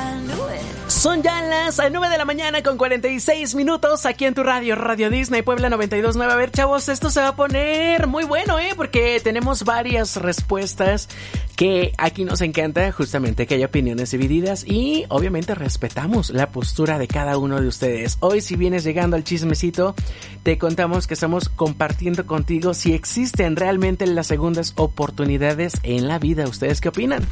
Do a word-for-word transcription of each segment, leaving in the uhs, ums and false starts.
Son ya las nueve de la mañana con cuarenta y seis minutos aquí en tu radio, Radio Disney Puebla noventa y dos punto nueve. A ver, chavos, esto se va a poner muy bueno, ¿eh? Porque tenemos varias respuestas que aquí nos encanta, justamente que hay opiniones divididas y obviamente respetamos la postura de cada uno de ustedes. Hoy, si vienes llegando al chismecito, te contamos que estamos compartiendo contigo si existen realmente las segundas oportunidades en la vida. ¿Ustedes qué opinan?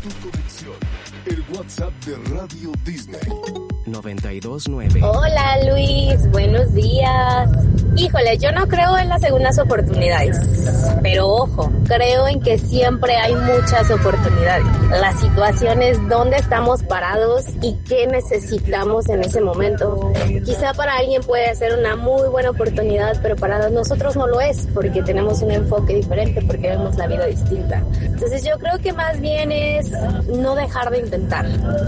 El WhatsApp de Radio Disney noventa y dos punto nueve. Hola Luis, buenos días. Híjole, yo no creo en las segundas oportunidades, pero ojo, creo en que siempre hay muchas oportunidades. La situación es dónde estamos parados y qué necesitamos en ese momento. Quizá para alguien puede ser una muy buena oportunidad, pero para nosotros no lo es, porque tenemos un enfoque diferente, porque vemos la vida distinta. Entonces yo creo que más bien es no dejar de intentar,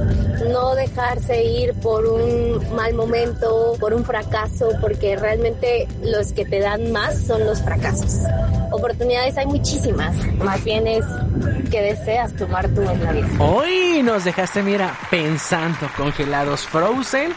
no dejarse ir por un mal momento, por un fracaso, porque realmente los que te dan más son los fracasos. Oportunidades hay muchísimas, más bien es que deseas tomar tú en la vida. Hoy nos dejaste, mira, pensando, congelados, frozen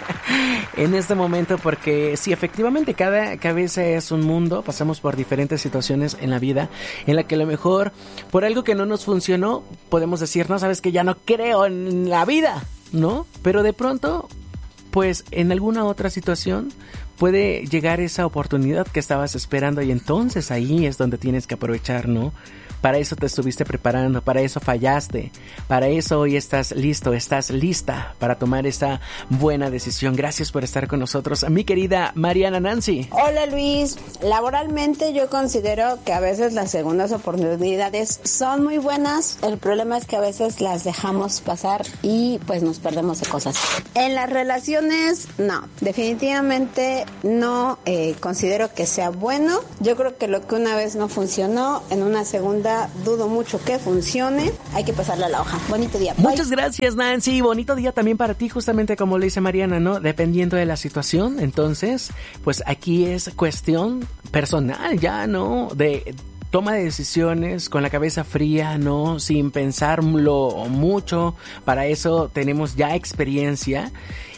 en este momento, porque sí, efectivamente cada cabeza es un mundo, pasamos por diferentes situaciones en la vida, en la que a lo mejor por algo que no nos funcionó, podemos decir, no, sabes que ya no creo en la vida, ¿no? Pero de pronto, pues en alguna otra situación puede llegar esa oportunidad que estabas esperando y entonces ahí es donde tienes que aprovechar, ¿no? Para eso te estuviste preparando, para eso fallaste, para eso hoy estás listo, estás lista para tomar esa buena decisión. Gracias por estar con nosotros, mi querida Mariana Nancy. Hola Luis, laboralmente yo considero que a veces las segundas oportunidades son muy buenas, el problema es que a veces las dejamos pasar y pues nos perdemos de cosas. En las relaciones, no, definitivamente no eh, considero que sea bueno. Yo creo que lo que una vez no funcionó, en una segunda dudo mucho que funcione. Hay que pasarle a la hoja. Bonito día. Bye. Muchas gracias, Nancy. Bonito día también para ti, justamente como le dice Mariana, ¿no? Dependiendo de la situación. Entonces, pues aquí es cuestión personal ya, ¿no? De toma de decisiones con la cabeza fría, ¿no? Sin pensarlo mucho. Para eso tenemos ya experiencia.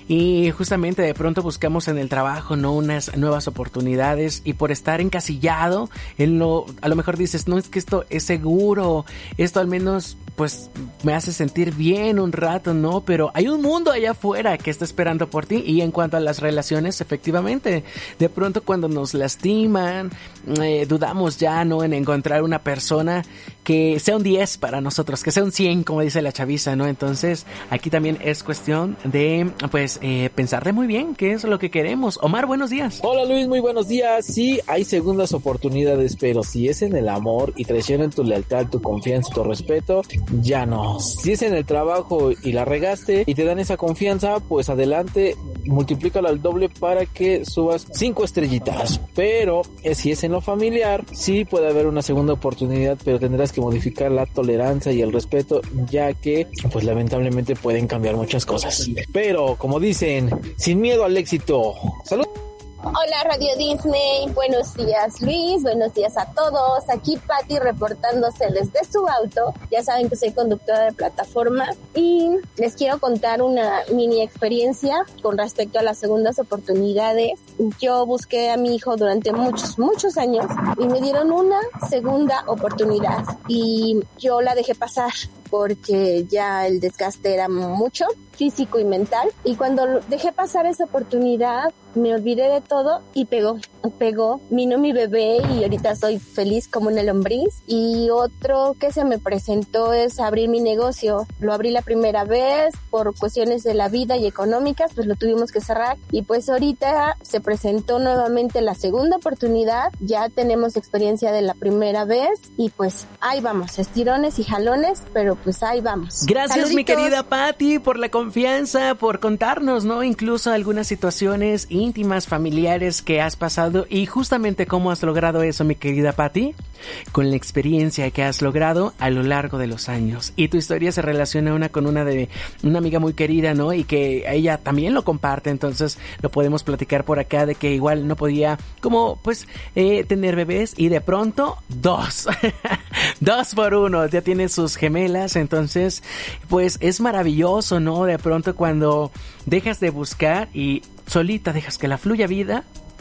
Y justamente de pronto buscamos en el trabajo, ¿no? Unas nuevas oportunidades y por estar encasillado en lo, a lo mejor dices, no, es que esto es seguro, esto al menos pues me hace sentir bien un rato, ¿no? Pero hay un mundo allá afuera que está esperando por ti. Y en cuanto a las relaciones, efectivamente, de pronto cuando nos lastiman, eh, dudamos ya, ¿no? En encontrar una persona que sea un diez para nosotros, que sea un cien, como dice la chaviza, ¿no? Entonces, aquí también es cuestión de, pues, eh, pensarle muy bien qué es lo que queremos. Omar, buenos días. Hola Luis, muy buenos días. Sí, hay segundas oportunidades, pero si es en el amor y traicionan tu lealtad, tu confianza, tu respeto, ya no. Si es en el trabajo y la regaste y te dan esa confianza, pues adelante, multiplícalo al doble para que subas cinco estrellitas. Pero eh, si es en lo familiar, sí puede haber una segunda oportunidad, pero tendrás que modificar la tolerancia y el respeto, ya que pues lamentablemente pueden cambiar muchas cosas. Pero como dicen, sin miedo al éxito. ¡Salud! Hola Radio Disney, buenos días Luis, buenos días a todos. Aquí Patti reportándose desde su auto. Ya saben que soy conductora de plataforma y les quiero contar una mini experiencia con respecto a las segundas oportunidades. Yo busqué a mi hijo durante muchos, muchos años y me dieron una segunda oportunidad y yo la dejé pasar porque ya el desgaste era mucho, físico y mental, y cuando dejé pasar esa oportunidad me olvidé de todo y pegó, pegó, vino mi bebé y ahorita soy feliz como una lombriz. Y otro que se me presentó es abrir mi negocio. Lo abrí la primera vez por cuestiones de la vida y económicas, pues lo tuvimos que cerrar y pues ahorita se presentó nuevamente la segunda oportunidad. Ya tenemos experiencia de la primera vez y pues ahí vamos, estirones y jalones, pero pues ahí vamos. Gracias, Saluditos. Mi querida Patti, por la confianza, por contarnos, ¿no? Incluso algunas situaciones íntimas, familiares que has pasado y justamente cómo has logrado eso, mi querida Patti, con la experiencia que has logrado a lo largo de los años. Y tu historia se relaciona una con una de una amiga muy querida, ¿no? Y que ella también lo comparte, entonces lo podemos platicar por acá de que igual no podía como pues eh, tener bebés y de pronto dos, dos por uno, ya tiene sus gemelas vidas. Entonces, pues es maravilloso, ¿no? De pronto cuando dejas de buscar y solita dejas que la fluya vida,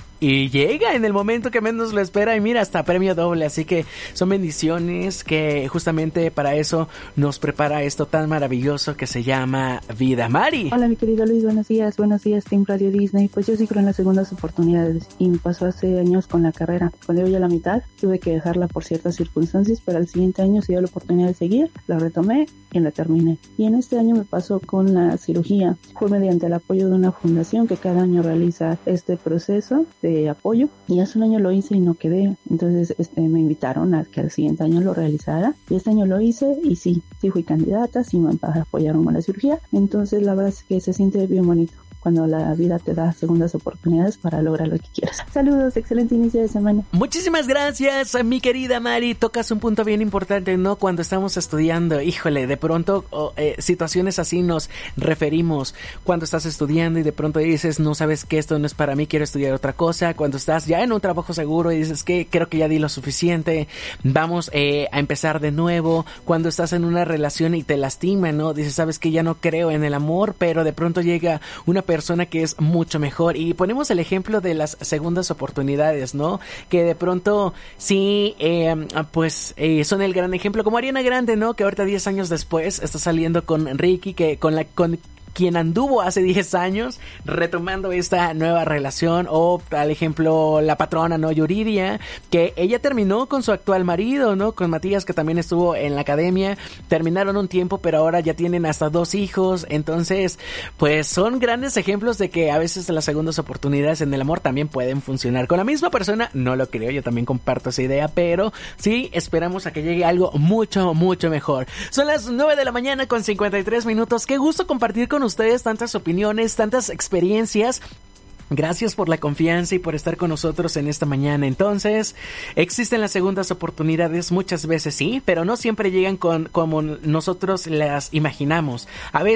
y llega en el momento que menos lo espera y mira, hasta premio doble. Así que son bendiciones que justamente para eso nos prepara esto tan maravilloso que se llama vida. Mari. Hola mi querido Luis, buenos días, buenos días Team Radio Disney. Pues yo sí creo en las segundas oportunidades y me pasó hace años con la carrera. Cuando iba ya a la mitad tuve que dejarla por ciertas circunstancias, pero al siguiente año se dio la oportunidad de seguir, la retomé y la terminé. Y en este año me pasó con la cirugía. Fue mediante el apoyo de una fundación que cada año realiza este proceso de apoyo, y hace un año lo hice y no quedé. Entonces este me invitaron a que al siguiente año lo realizara y este año lo hice y sí, sí fui candidata, sí me apoyaron con la cirugía. Entonces la verdad es que se siente bien bonito cuando la vida te da segundas oportunidades para lograr lo que quieras. Saludos, excelente inicio de semana. Muchísimas gracias, mi querida Mari. Tocas un punto bien importante, ¿no? Cuando estamos estudiando, híjole, de pronto oh, eh, situaciones así nos referimos. Cuando estás estudiando y de pronto dices, no sabes que esto no es para mí, quiero estudiar otra cosa. Cuando estás ya en un trabajo seguro y dices que creo que ya di lo suficiente, vamos eh, a empezar de nuevo. Cuando estás en una relación y te lastima, ¿no? Dices, sabes que ya no creo en el amor, pero de pronto llega una persona persona que es mucho mejor, y ponemos el ejemplo de las segundas oportunidades, ¿no? Que de pronto sí, eh, pues eh, son el gran ejemplo, como Ariana Grande, ¿no? Que ahorita diez años después está saliendo con Ricky, que con la con quien anduvo hace diez años, retomando esta nueva relación. O al ejemplo la patrona, ¿no? Yuridia, que ella terminó con su actual marido, ¿no? Con Matías, que también estuvo en la academia, terminaron un tiempo, pero ahora ya tienen hasta dos hijos. Entonces, pues son grandes ejemplos de que a veces las segundas oportunidades en el amor también pueden funcionar. Con la misma persona, no lo creo, yo también comparto esa idea, pero sí esperamos a que llegue algo mucho, mucho mejor. Son las nueve de la mañana con cincuenta y tres minutos. Qué gusto compartir con ustedes tantas opiniones, tantas experiencias. Gracias por la confianza y por estar con nosotros en esta mañana. Entonces, existen las segundas oportunidades, muchas veces sí, pero no siempre llegan con como nosotros las imaginamos. A veces